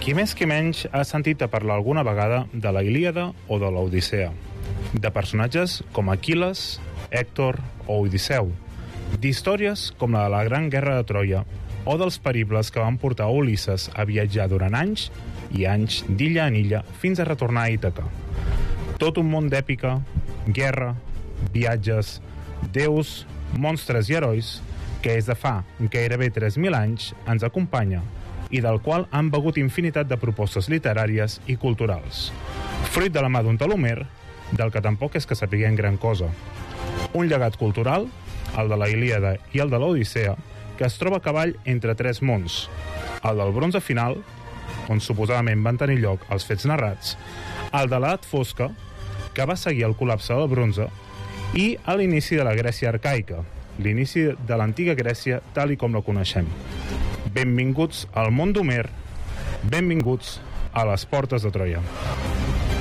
Qui més qui menys ha sentit a parlar alguna vegada de la Ilíada o de l'Odissea, de personatges com Aquil·les, Hèctor o Odisseu, d'històries com la de la Gran Guerra de Troia o dels peribles que van portar Ulisses a viatjar durant anys i anys d'illa en illa fins a retornar a Ítaca. Tot un món d'èpica, guerra, viatges, déus, monstres i herois que des de fa gairebé 3.000 anys ens acompanya i del qual han begut infinitat de propostes literàries i culturals. Fruit de la mà d'un tal Homer, del que tampoc és que sapiguem gran cosa. Un llegat cultural, el de la Ilíada i el de l'Odissea, que es troba a cavall entre tres mons, el del bronze final, on suposadament van tenir lloc els fets narrats, el de l'edat fosca, que va seguir el col·lapse del bronze, i a l'inici de la Grècia arcaica, l'inici de l'antiga Grècia tal i com la coneixem. Benvinguts al món d'Homer, benvinguts a les portes de Troia.